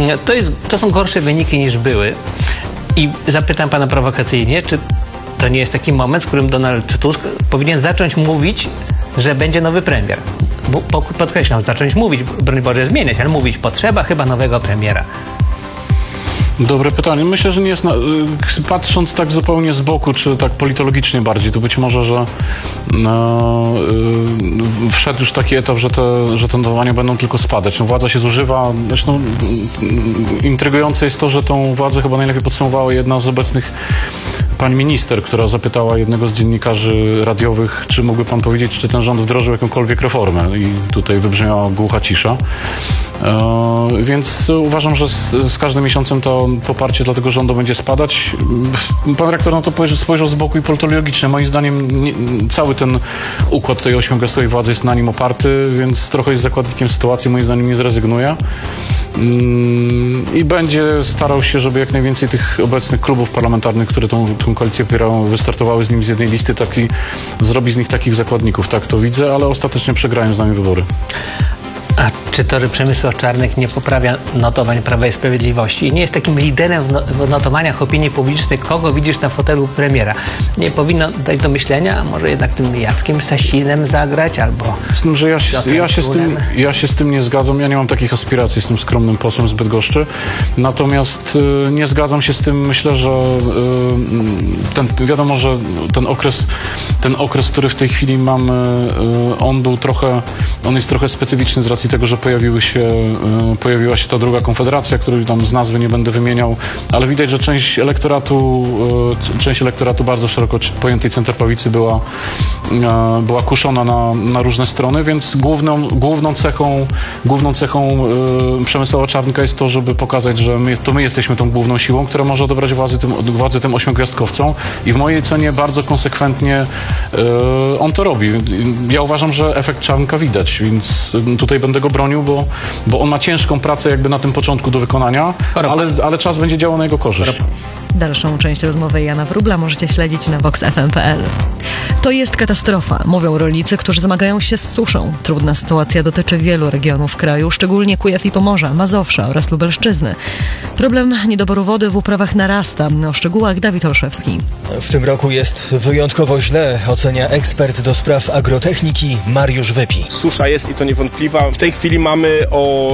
To są gorsze wyniki niż były. I zapytam pana prowokacyjnie, czy to nie jest taki moment, w którym Donald Tusk powinien zacząć mówić, że będzie nowy premier. Podkreślam, zacząć mówić, broń Boże zmieniać, ale mówić, potrzeba chyba nowego premiera. Dobre pytanie. Myślę, że nie jest, patrząc tak zupełnie z boku, czy tak politologicznie bardziej, to być może, że wszedł już taki etap, że te notowania będą tylko spadać. Władza się zużywa. Zresztą intrygujące jest to, że tą władzę chyba najlepiej podsumowała jedna z obecnych pani minister, która zapytała jednego z dziennikarzy radiowych, czy mógłby pan powiedzieć, czy ten rząd wdrożył jakąkolwiek reformę. I tutaj wybrzmiała głucha cisza. Więc uważam, że z każdym miesiącem to poparcie dla tego rządu będzie spadać. Pan rektor na to spojrzał z boku i politologicznie. Moim zdaniem cały ten układ tej 8-gwiazdkowej władzy jest na nim oparty, więc trochę jest zakładnikiem sytuacji, moim zdaniem nie zrezygnuje. I będzie starał się, żeby jak najwięcej tych obecnych klubów parlamentarnych, które tą koalicję popierają, wystartowały z nim z jednej listy, zrobi z nich takich zakładników. Tak to widzę, ale ostatecznie przegrają z nami wybory. A czy to, że Przemysław Czarnek nie poprawia notowań Prawa i Sprawiedliwości i nie jest takim liderem w notowaniach opinii publicznej, kogo widzisz na fotelu premiera, nie powinno dać do myślenia, a może jednak tym Jackiem Sasinem zagrać, albo... Z tym, że ja się z tym nie zgadzam. Ja nie mam takich aspiracji, jestem skromnym posłem z Bydgoszczy. Natomiast nie zgadzam się z tym. Myślę, że wiadomo, że ten okres, który w tej chwili mamy, on jest trochę specyficzny z racji tego, że pojawiła się ta druga konfederacja, której tam z nazwy nie będę wymieniał, ale widać, że część elektoratu bardzo szeroko pojętej centroprawicy była kuszona na różne strony, więc główną cechą Przemysława Czarnka jest to, żeby pokazać, że my jesteśmy tą główną siłą, która może odebrać władzę tym 8-gwiazdkowcom i w mojej ocenie bardzo konsekwentnie on to robi. Ja uważam, że efekt Czarnka widać, więc tutaj będę go bronił, bo on ma ciężką pracę jakby na tym początku do wykonania, ale czas będzie działał na jego korzyść. Dalszą część rozmowy Jana Wróbla możecie śledzić na voxfm.pl. To jest katastrofa, mówią rolnicy, którzy zmagają się z suszą. Trudna sytuacja dotyczy wielu regionów kraju, szczególnie Kujaw i Pomorza, Mazowsza oraz Lubelszczyzny. Problem niedoboru wody w uprawach narasta. O szczegółach Dawid Olszewski. W tym roku jest wyjątkowo źle, ocenia ekspert do spraw agrotechniki Mariusz Wypi. Susza jest i to niewątpliwa. W tej chwili mamy o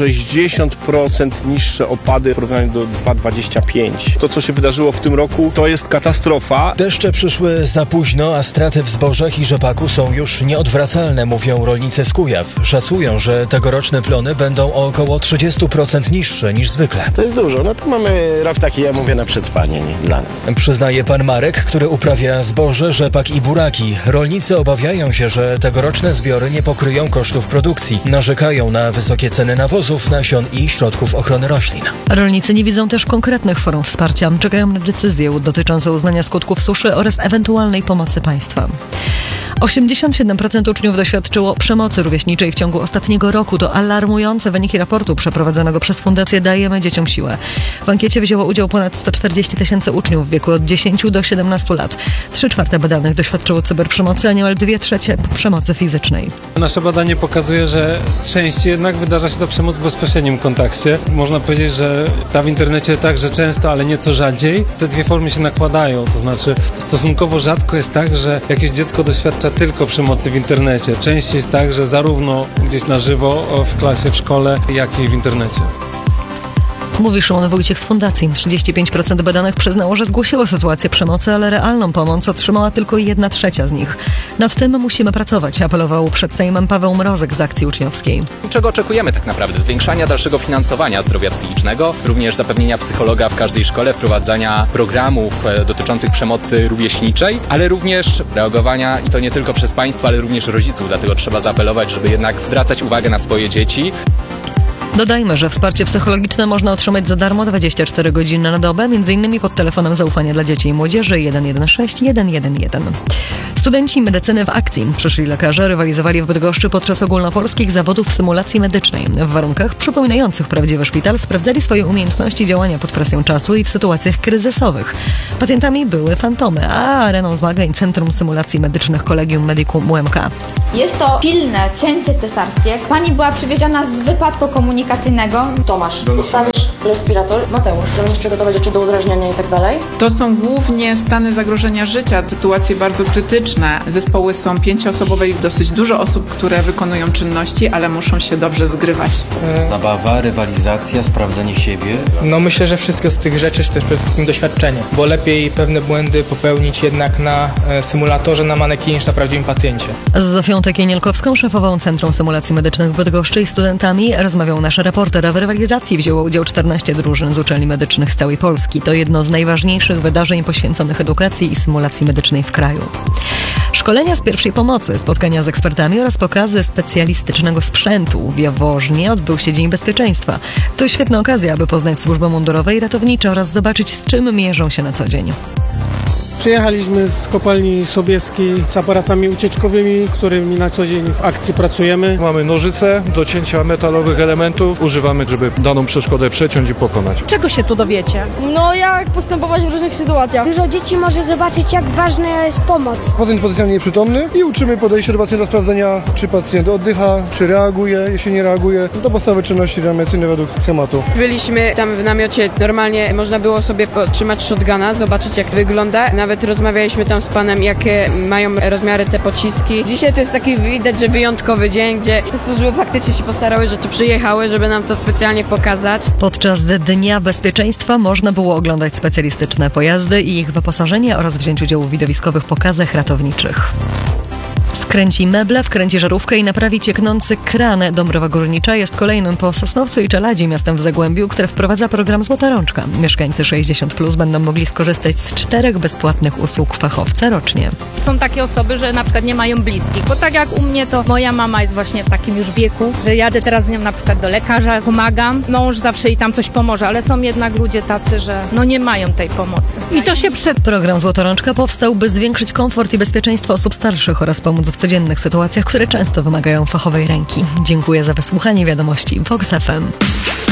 60% niższe opady w porównaniu do 2025. To, co się wydarzyło w tym roku, to jest katastrofa. Deszcze przyszły za późno, a straty w zbożach i rzepaku są już nieodwracalne, mówią rolnicy z Kujaw. Szacują, że tegoroczne plony będą o około 30% niższe niż zwykle. To jest dużo. No to mamy rok taki, ja mówię, na przetrwanie dla nas. Przyznaje pan Marek, który uprawia zboże, rzepak i buraki. Rolnicy obawiają się, że tegoroczne zbiory nie pokryją kosztów produkcji. Narzekają na wysokie ceny nawozów, nasion i środków ochrony roślin. Rolnicy nie widzą też konkretnych form wsparcia. Czekają na decyzję dotyczącą uznania skutków suszy oraz ewentualnej pomocy państwa. 87% uczniów doświadczyło przemocy rówieśniczej w ciągu ostatniego roku. To alarmujące wyniki raportu przeprowadzonego przez Fundację Dajemy Dzieciom Siłę. W ankiecie wzięło udział ponad 140 000 uczniów w wieku od 10 do 17 lat. 3/4 badanych doświadczyło cyberprzemocy, a niemal 2/3 przemocy fizycznej. Nasze badanie pokazuje, że częściej jednak wydarza się to przemoc w bezpośrednim kontakcie. Można powiedzieć, że ta w internecie także często, ale nieco rzadziej. Te dwie formy się nakładają, to znaczy stosunkowo rzadko jest tak, że jakieś dziecko doświadcza tylko przemocy w internecie. Częściej jest tak, że zarówno gdzieś na żywo, w klasie, w szkole, jak i w internecie. Mówi Szymon Wójcik z Fundacji. 35% badanych przyznało, że zgłosiło sytuację przemocy, ale realną pomoc otrzymała tylko 1/3 z nich. Nad tym musimy pracować, apelował przed Sejmem Paweł Mrozek z Akcji Uczniowskiej. Czego oczekujemy tak naprawdę? Zwiększania dalszego finansowania zdrowia psychicznego, również zapewnienia psychologa w każdej szkole, wprowadzania programów dotyczących przemocy rówieśniczej, ale również reagowania, i to nie tylko przez państwo, ale również rodziców. Dlatego trzeba zaapelować, żeby jednak zwracać uwagę na swoje dzieci. Dodajmy, że wsparcie psychologiczne można otrzymać za darmo 24 godziny na dobę, m.in. pod telefonem zaufania dla dzieci i młodzieży 116 111. Studenci medycyny w akcji. Przyszli lekarze rywalizowali w Bydgoszczy podczas ogólnopolskich zawodów symulacji medycznej. W warunkach przypominających prawdziwy szpital sprawdzali swoje umiejętności działania pod presją czasu i w sytuacjach kryzysowych. Pacjentami były fantomy, a areną zmagań Centrum Symulacji Medycznych Collegium Medicum UMK. Jest to pilne cięcie cesarskie. Pani była przywieziona z wypadku komunikacyjnego. Tomasz, ustawisz respirator. Mateusz, będziesz przygotować rzeczy do udrażniania i tak dalej? To są głównie stany zagrożenia życia, sytuacje bardzo krytyczne. Zespoły są 5-osobowe i dosyć dużo osób, które wykonują czynności, ale muszą się dobrze zgrywać. Zabawa, rywalizacja, sprawdzenie siebie. No myślę, że wszystko z tych rzeczy to jest przede wszystkim doświadczenie, bo lepiej pewne błędy popełnić jednak na symulatorze, na manekinie niż na prawdziwym pacjencie. Z Zofią Tekienielkowską, szefową Centrum Symulacji Medycznych w Bydgoszczy i studentami rozmawiał nasz reporter, a w rywalizacji wzięło udział 14 drużyn z uczelni medycznych z całej Polski. To jedno z najważniejszych wydarzeń poświęconych edukacji i symulacji medycznej w kraju. Szkolenia z pierwszej pomocy, spotkania z ekspertami oraz pokazy specjalistycznego sprzętu. W Jaworznie odbył się Dzień Bezpieczeństwa. To świetna okazja, aby poznać służby mundurowe i ratownicze oraz zobaczyć, z czym mierzą się na co dzień. Przyjechaliśmy z kopalni Sobieskiej z aparatami ucieczkowymi, którymi na co dzień w akcji pracujemy. Mamy nożyce do cięcia metalowych elementów. Używamy, żeby daną przeszkodę przeciąć i pokonać. Czego się tu dowiecie? No jak postępować w różnych sytuacjach. Dużo dzieci może zobaczyć, jak ważna jest pomoc. Pacjent potencjalnie nieprzytomny i uczymy podejścia do pacjenta, sprawdzenia, czy pacjent oddycha, czy reaguje. Jeśli nie reaguje, to podstawowe czynności reanimacyjne według schematu. Byliśmy tam w namiocie, normalnie można było sobie potrzymać shotguna, zobaczyć jak wygląda. Nawet rozmawialiśmy tam z panem, jakie mają rozmiary te pociski. Dzisiaj to jest taki, widać, że wyjątkowy dzień, gdzie te służby faktycznie się postarały, że tu przyjechały, żeby nam to specjalnie pokazać. Podczas Dnia Bezpieczeństwa można było oglądać specjalistyczne pojazdy i ich wyposażenie oraz wziąć udział w widowiskowych pokazach ratowniczych. Skręci meble, wkręci żarówkę i naprawi cieknący kran. Dąbrowa Górnicza jest kolejnym po Sosnowcu i Czeladzie miastem w Zagłębiu, które wprowadza program Złota Rączka. Mieszkańcy 60+ będą mogli skorzystać z 4 bezpłatnych usług fachowca rocznie. Są takie osoby, że na przykład nie mają bliskich, bo tak jak u mnie, to moja mama jest właśnie w takim już wieku, że jadę teraz z nią na przykład do lekarza, pomagam. Mąż zawsze jej tam coś pomoże, ale są jednak ludzie tacy, że no nie mają tej pomocy. I to się Program Złota Rączka powstał, by zwiększyć komfort i bezpieczeństwo osób starszych oraz pomóc w codziennych sytuacjach, które często wymagają fachowej ręki. Dziękuję za wysłuchanie wiadomości Vox FM.